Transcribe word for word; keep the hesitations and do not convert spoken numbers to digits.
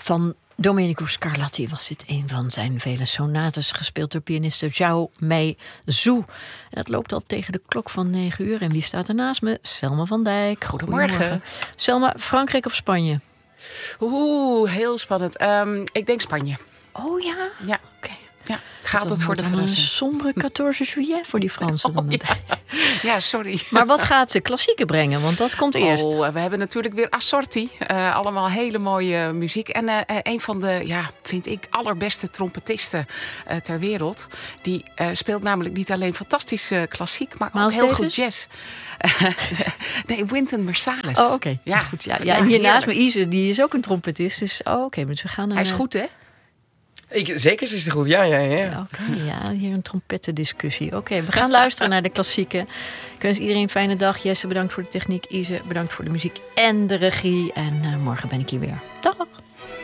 Van Domenico Scarlatti was dit een van zijn vele sonates, gespeeld door pianiste Zhao Mei Zhu. En dat loopt al tegen de klok van negen uur. En wie staat er naast me? Selma van Dijk. Goedemorgen. Goedemorgen. Selma, Frankrijk of Spanje? Oeh, heel spannend. Um, ik denk Spanje. Oh ja? Ja. Oké. Ja, gaat het voor de verrassing. Een sombere veertien juillet voor die Fransen. Dan. Oh, ja. ja, sorry. Maar wat gaat de klassieken brengen? Want dat komt eerst. Oh, we hebben natuurlijk weer Assorti. Uh, allemaal hele mooie muziek. En uh, een van de, ja, vind ik, allerbeste trompetisten uh, ter wereld. Die uh, speelt namelijk niet alleen fantastisch uh, klassiek, maar Miles ook heel Davis? goed jazz. nee, Wynton Marsalis. Oh, oké. Okay. Ja, goed. Ja, ja, ja, en hier heerlijk. naast me, Ise, die is ook een trompetist. Dus, oh, oké. Okay, dus we gaan. Hij is goed, hè? Ik, zeker is het goed, ja, ja, ja. Oké, okay, ja, hier een trompettendiscussie. Oké, okay, we gaan luisteren naar de klassieken. Ik wens iedereen een fijne dag. Jesse, bedankt voor de techniek. Ise, bedankt voor de muziek en de regie. En uh, morgen ben ik hier weer. Dag!